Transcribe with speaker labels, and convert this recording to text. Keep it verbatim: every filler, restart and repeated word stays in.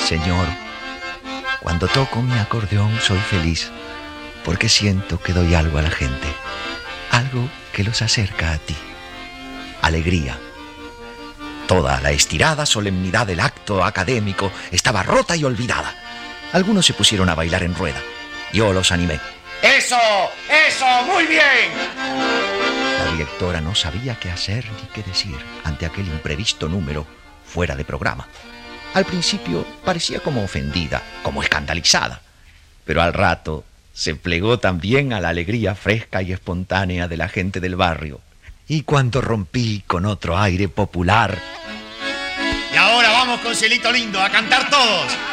Speaker 1: Señor, cuando toco mi acordeón soy feliz, porque siento que doy algo a la gente, algo que los acerca a ti. Alegría. Toda la estirada solemnidad del acto académico estaba rota y olvidada. Algunos se pusieron a bailar en rueda. Yo los animé. ¡Eso! ¡Eso! ¡Muy bien! La directora no sabía qué hacer ni qué decir ante aquel imprevisto número fuera de programa. Al principio parecía como ofendida, como escandalizada, pero al rato se plegó también a la alegría fresca y espontánea de la gente del barrio. Y cuando rompí con otro aire popular...
Speaker 2: Y ahora vamos con Cielito Lindo a cantar todos.